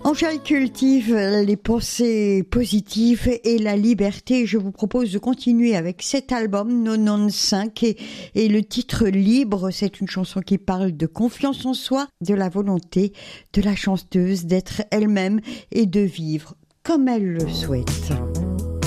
Angèle cultive les pensées positives et la liberté. Je vous propose de continuer avec cet album 95 et le titre Libre. C'est une chanson qui parle de confiance en soi, de la volonté de la chanteuse d'être elle-même et de vivre comme elle le souhaite.